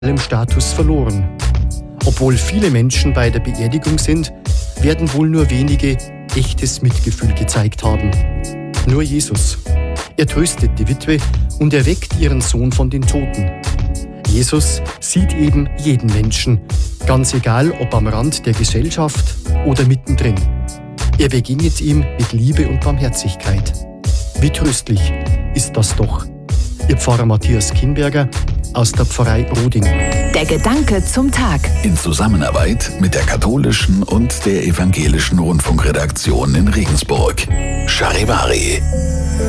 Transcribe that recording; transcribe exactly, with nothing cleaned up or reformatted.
im Status verloren. Obwohl viele Menschen bei der Beerdigung sind, werden wohl nur wenige echtes Mitgefühl gezeigt haben. Nur Jesus. Er tröstet die Witwe und erweckt ihren Sohn von den Toten. Jesus sieht eben jeden Menschen, ganz egal ob am Rand der Gesellschaft oder mittendrin. Er begegnet ihm mit Liebe und Barmherzigkeit. Wie tröstlich ist das doch. Ihr Pfarrer Matthias Kinberger aus der Pfarrei Roding. Der Gedanke zum Tag. In Zusammenarbeit mit der katholischen und der evangelischen Rundfunkredaktion in Regensburg. Charivari.